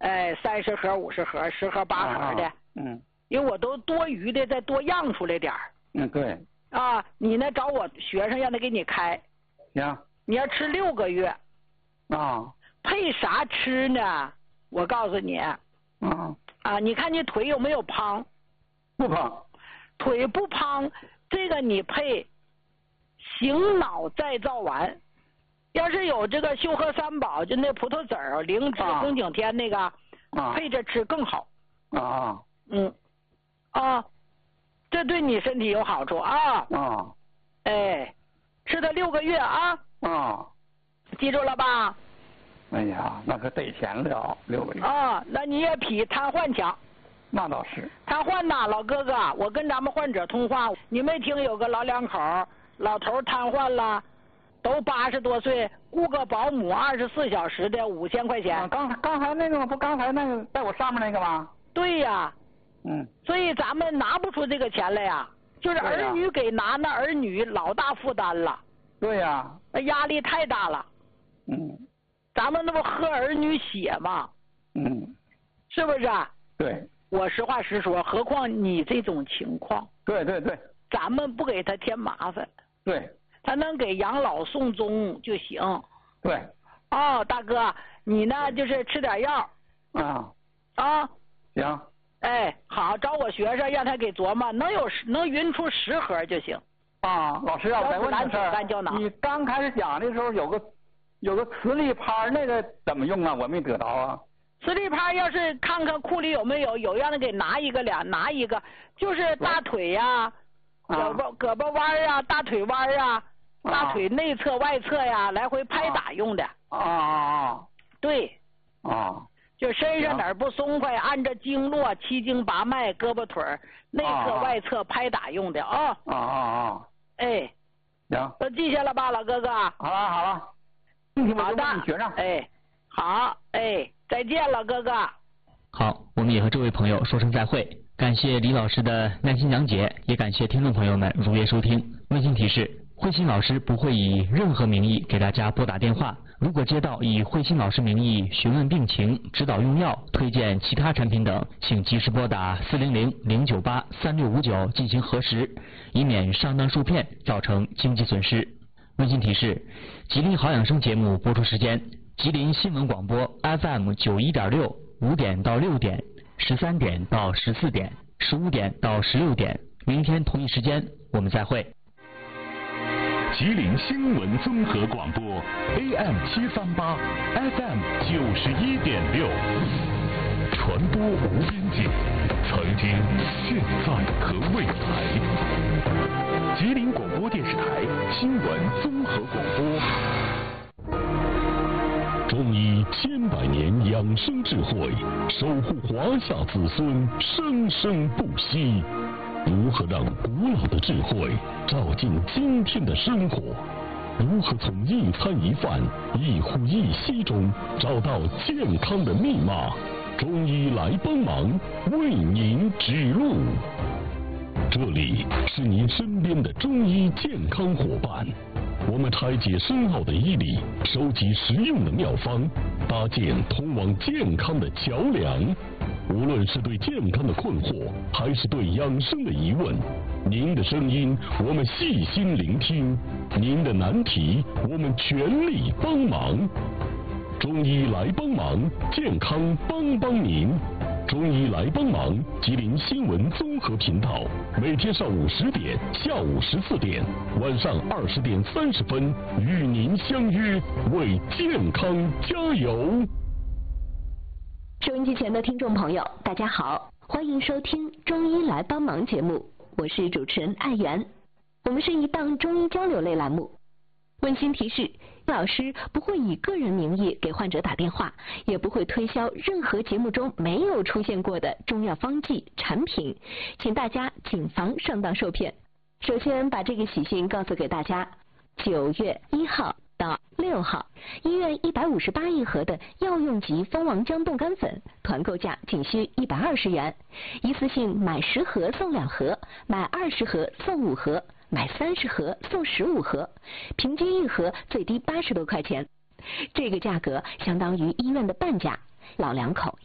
30盒、50盒、10盒、8盒的。因为我都多余的再多样出来点儿。 对。 啊，你呢找我学生让他给你开。 行。 你要吃6个月。配啥吃呢？我告诉你。你看你腿有没有胖？ 不胖。 腿不胖，这个你配醒脑再造丸。要是有这个秀禾三宝，就那葡萄籽儿、灵芝、红景天那个，配着吃更好。这对你身体有好处啊。吃它6个月啊。记住了吧？ 哎呀，那可得钱了，6个月。 那你也比瘫痪强。 那倒是。 瘫痪呐，老哥哥，我跟咱们患者通话，你没听有个老两口，老头瘫痪了，都80多岁，雇个保姆24小时的5000块钱。 刚才那个不，刚才那个在我上面那个吗？ 对呀。所以咱们拿不出这个钱来呀，就是儿女给拿，那儿女老大负担了。 对呀。 那压力太大了。咱们那不喝儿女血吗？是不是？ 对。 我实话实说，何况你这种情况。 对。 咱们不给他添麻烦。 对。 他能给养老送终就行。 对。 大哥，你呢就是吃点药。 行。 好，找我学生让他给琢磨，能匀出10盒就行。 老师啊，我再问你事儿，你刚开始讲的时候有个磁力拍，那个怎么用啊？我没得到啊。 磁力拍要是看看库里有没有，让他给拿一个拿一个，就是大腿呀、胳膊弯啊、大腿弯啊、大腿内侧外侧呀，来回拍打用的。对。就身上哪儿不松快，按照经络7经8脉，胳膊腿内侧外侧拍打用的啊。 行。 都记下了吧，老哥哥？ 好了。 好的。好，再见，老哥哥。 好，我们也和这位朋友说声再会。感谢李老师的耐心讲解，也感谢听众朋友们如约收听。温馨提示：慧心老师不会以任何名义给大家拨打电话。如果接到以慧心老师名义询问病情、指导用药、推荐其他产品等，请及时拨打400-098-3659进行核实，以免上当受骗造成经济损失。温馨提示：吉林好养生节目播出时间：吉林新闻广播 FM 91.6 5点到6点，13点到14点，15点到16点。明天同一时间我们再会。 吉林新闻综合广播 AM738 FM 91.6，传播无边界，曾经、现在和未来。吉林广播电视台新闻综合广播。中医千百年养生智慧，守护华夏子孙生生不息。如何让古老的智慧照进今天的生活？如何从一餐一饭、一呼一吸中找到健康的密码？中医来帮忙，为您指路。这里是您身边的中医健康伙伴，我们拆解深奥的医理，收集实用的妙方，搭建通往健康的桥梁。无论是对健康的困惑，还是对养生的疑问，您的声音我们细心聆听，您的难题我们全力帮忙。中医来帮忙，健康帮您。中医来帮忙，吉林新闻综合频道，每天上午10点、下午14点、晚上20点30分，与您相约，为健康加油。 收音机前的听众朋友，大家好，欢迎收听《中医来帮忙》节目，我是主持人艾媛。我们是一档中医交流类栏目。温馨提示：老师不会以个人名义给患者打电话，也不会推销任何节目中没有出现过的中药方剂产品，请大家谨防上当受骗。首先把这个喜讯告诉给大家：9月1号到6号，医院158一盒的药用级蜂王姜冻干粉，团购价仅需120元，一次性买10盒送2盒，买20盒送5盒，买30盒送15盒，平均一盒最低80多块钱，这个价格相当于医院的半价，老两口